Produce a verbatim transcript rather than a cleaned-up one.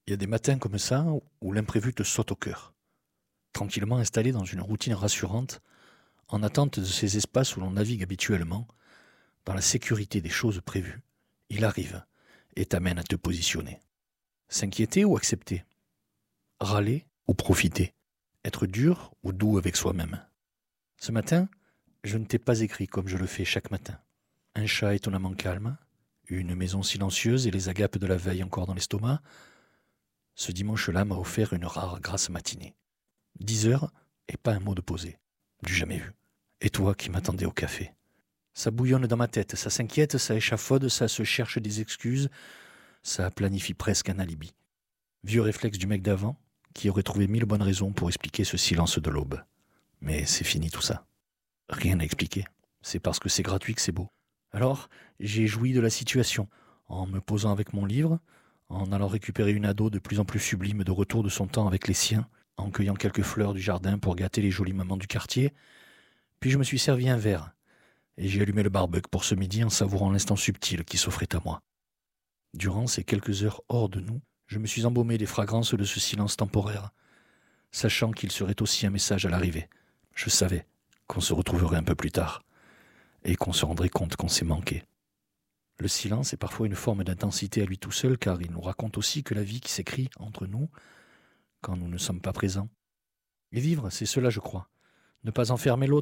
Il y a des matins comme ça où l'imprévu te saute au cœur. Tranquillement installé dans une routine rassurante, en attente de ces espaces où l'on navigue habituellement, dans la sécurité des choses prévues, il arrive et t'amène à te positionner. S'inquiéter ou accepter? Râler ou profiter? Être dur ou doux avec soi-même? Ce matin, je ne t'ai pas écrit comme je le fais chaque matin. Un chat étonnamment calme, une maison silencieuse et les agapes de la veille encore dans l'estomac. Ce dimanche-là m'a offert une rare grasse matinée. Dix heures et pas un mot de posé. Du jamais vu. Et toi qui m'attendais au café. Ça bouillonne dans ma tête, ça s'inquiète, ça échafaude, ça se cherche des excuses, ça planifie presque un alibi. Vieux réflexe du mec d'avant, qui aurait trouvé mille bonnes raisons pour expliquer ce silence de l'aube. Mais c'est fini tout ça. Rien à expliquer. C'est parce que c'est gratuit que c'est beau. Alors, j'ai joui de la situation, en me posant avec mon livre, en allant récupérer une ado de plus en plus sublime de retour de son temps avec les siens, en cueillant quelques fleurs du jardin pour gâter les jolies mamans du quartier. Puis je me suis servi un verre, et j'ai allumé le barbecue pour ce midi en savourant l'instant subtil qui s'offrait à moi. Durant ces quelques heures hors de nous, je me suis embaumé des fragrances de ce silence temporaire, sachant qu'il serait aussi un message à l'arrivée. Je savais qu'on se retrouverait un peu plus tard, et qu'on se rendrait compte qu'on s'est manqué. Le silence est parfois une forme d'intensité à lui tout seul, car il nous raconte aussi que la vie qui s'écrit entre nous, quand nous ne sommes pas présents. Et vivre, c'est cela, je crois. Ne pas enfermer l'autre,